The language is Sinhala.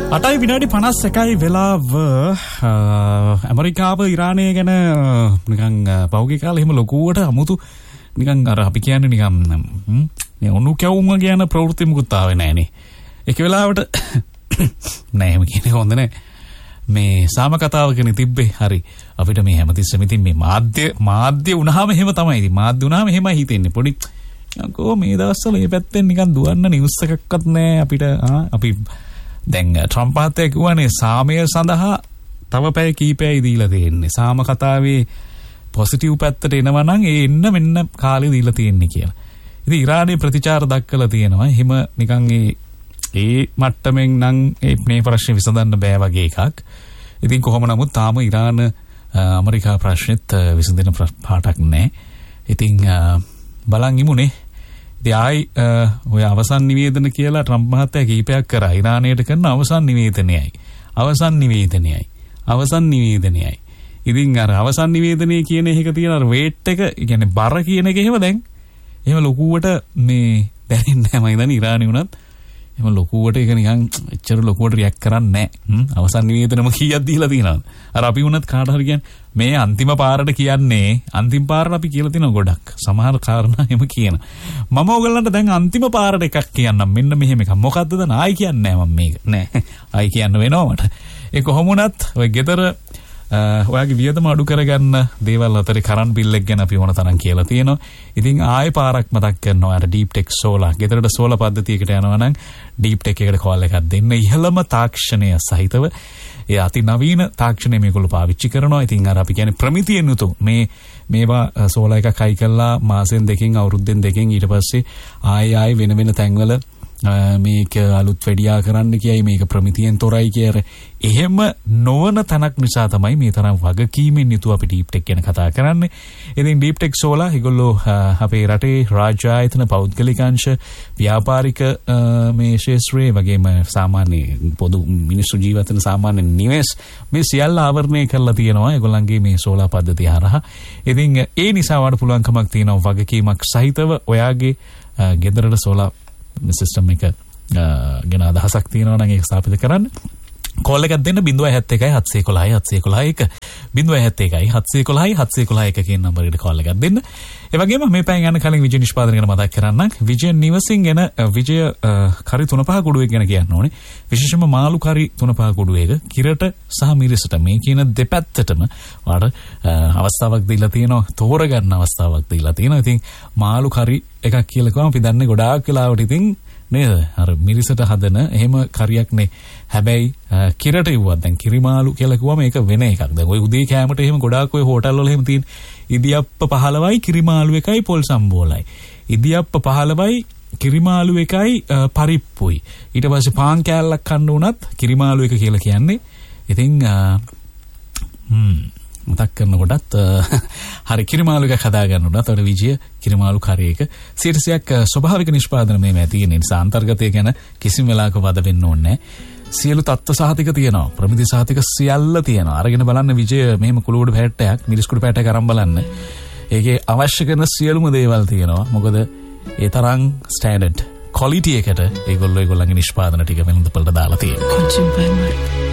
අටයි විනාඩි 51යි වෙලාව. ඇමරිකාව ඉරානය ගැන නිකන් පෞගේ කාලේ එහෙම ලොකුවට අමුතු නිකන් අර අපි කියන්නේ නිකන් මේ ඔනු කැවුම කියන ප්‍රවෘත්ති මුකුත් ආවේ නැහනේ. ඒක වෙලාවට නෑ එහෙම කියන්නේ හොඳ නෑ. මේ සාම කතාව කියන තිබ්බේ හරි අපිට මේ හැමතිස්සෙම ඉතින් මේ මාධ්‍ය වුණාම එහෙම තමයි. ඉතින් මාධ්‍ය වුණාම එහෙමයි හිතෙන්නේ. පොඩි යකෝ මේ දවස්වල මේ පැත්තෙන් නිකන් දුවන්න නිවුස් එකක්වත් නෑ අපිට. අපි දැන් ට්‍රම්ප් මහත්තයා කියවනේ සාමය සඳහා තව පැය කීපයයි දීලා තියෙන්නේ. සාම කතාවේ පොසිටිව් පැත්තට එනවා නම් ඒ එන්න මෙන්න කාලේ දීලා තියෙන්නේ කියලා. ඉතින් ඉරානයේ ප්‍රතිචාර දක්වලා තියෙනවා. එහෙම නිකන් ඒ මට්ටමින් නම් මේ ප්‍රශ්නේ විසඳන්න බෑ වගේ එකක්. ඉතින් කොහොම නමුත් තාම ඉරාන ඇමරිකා ප්‍රශ්නෙත් විසඳෙන පාටක් නැහැ. ඉතින් බලන් ඉමුනේ. ඉතින් ආයි ඔය අවසන් නිවේදන කියලා ට්‍රම්ප් මහත්තයා කීපයක් කරා. ඉරානයට කරන අවසන් නිවේදනයයි. ඉතින් අර අවසන් නිවේදනයේ කියන එක තියෙන අර වේට් එක, කියන්නේ බර කියන එක එහෙම දැන් එහෙම ලොකුවට මේ දැනෙන්නේ නැහැ. මම හිතන්නේ ඉරානි වුණත් එහෙම ලොකුවට ඒක නිකන් එච්චර ලොකුවට රියැක්ට් කරන්නේ නැහැ. අවසන් නිවේදනම කීයක් දීලා තියෙනවද? අර අපි වුණත් කාට හරි කියන්නේ මේ අන්තිම පාරට කියන්නේ අන්තිම පාරට අපි කියලා තියෙනවා ගොඩක්. සමහර කාරණා එහෙම කියන. මම ඔයගලන්ට දැන් අන්තිම පාරට එකක් කියන්නම්. මෙන්න මෙහෙම එකක්. මොකද්ද දැන් ආයි කියන්නේ නැහැ මම මේක. නෑ. ආයි කියන්න වෙනවා මට. ඒ කොහොම වුණත් ඔය ගෙදර ඔයාගේ වියදම අඩු කරගන්න දේවල් අතරේ කරන්ට් බිල් එක ගැන අපි ඕන තරම් කියලා තියෙනවා. ඉතින් ආයෙ පාරක් මතක් කරනවා අර ඩීප් ටෙක් සෝලා. ගෙදරට සෝලා පද්ධතියකට යනවා නම් ඩීප් ටෙක් එකට කෝල් එකක් දෙන්න. ඉහළම තාක්ෂණය සහිතව ඒ අති නවීන තාක්ෂණය මේගොල්ලෝ පාවිච්චි කරනවා. ඉතින් අර අපි කියන්නේ ප්‍රමිතියෙන් යුතු මේවා සෝලා එකක් හයි කළා මාසෙන් දෙකකින් අවුරුද්දෙන් දෙකකින් ඊට පස්සේ ආයෙ වෙන තැන්වල මේක අලුත් වැඩියා කරන්න කියයි මේක ප්‍රමිතියෙන් තොරයි කියලා. එහෙම නොවන තැනක් නිසා තමයි මේ තරම් වගකීමෙන් යුතුව අපි ඩීප් ටෙක් ගැන කතා කරන්නේ. ඉතින් ඩීප් ටෙක් සෝලා ඒගොල්ලෝ අපේ රටේ රාජ්‍ය ආයතන, පෞද්ගලික අංශ, ව්‍යාපාරික මේ ශාස්ත්‍රයේ වගේම සාමාන්‍ය පොදු මිනිස්සු ජීවත් වෙන සාමාන්‍ය නිවෙස් මේ සියල්ල ආවරණය කරලා තියෙනවා ඒගොල්ලන්ගේ මේ සෝලා පද්ධතිය හරහා. ඉතින් ඒ නිසා වඩ පුළුවන්කමක් තියෙනවා වගකීමක් සහිතව ඔයාගේ ගෙදරට සෝලා සිස්ටම් එක ගැන අදහසක් තියෙනවා නම් ඒක ස්ථාපිත කරන්න. කෝල් එකක් දෙන්න 071 711 711 071 711 711 කියන නම්බරයට කෝල් එකක් දෙන්න. ඒ වගේම මේ පැයෙන් යන කලින් විජය නිෂ්පාදනය ගැන මතක් කරන්නම්. විජය නිවසින් එන විජය කරි 3-5 කුඩුවෙක් ගැන කියන්න ඕනේ. විශේෂයෙන්ම මාළු කරි 3-5 කුඩුවේක කිරට සහ මිරිසට මේ කියන දෙපැත්තටම වාට අවස්ථාවක් දීලා තියෙනවා. තෝරගන්න අවස්ථාවක් දීලා තියෙනවා. ඉතින් මාළු කරි එකක් කියලා කිව්වම අපි දන්නේ ගොඩාක් වෙලාවට ඉතින් නේද? අර මිරිසට හදන එහෙම කරියක් නේ. හැබැයි කිරට ඉවුවත් දැන් කිරිමාළු කියලා කිව්වම ඒක වෙන එකක්. දැන් ওই උදේ කෑමට එහෙම ගොඩාක් ඔය හෝටල් වල එහෙම තියෙන ඉදියප්ප 15යි කිරිමාළු එකයි පොල් සම්බෝලයි. ඉදියප්ප 15යි කිරිමාළු එකයි පරිප්පුයි. ඊට පස්සේ පාන් කෑල්ලක් කන්න උනත් කිරිමාළු එක කියලා කියන්නේ. ඉතින් මතක් කරනකොටත් හරි කිරිමාළු එකක් හදා ගන්න උනත් අර විජය කිරිමාළු කරි එක 100%ක් ස්වභාවික නිෂ්පාදන මේ තියෙන නිසා අන්තර්ගතය ගැන කිසිම වෙලාවක වද වෙන්න ඕනේ නැහැ. සියලු තත්ත්ව සහතික තියෙනවා. ප්‍රමිති සහතික සියල්ල තියෙනවා. අරගෙන බලන්න විජය මෙහෙම කුළුවඩ පැට්ටයක්, මිරිස් කුඩු පැට්ටයක් අරන් බලන්න. ඒකේ අවශ්‍ය කරන සියලුම දේවල් තියෙනවා. මොකද ඒ තරම් ස්ටෑන්ඩඩ් ක්වොලිටි එකට ඒගොල්ලන්ගේ නිෂ්පාදන ටික වෙනඳපළට දාලා තියෙනවා.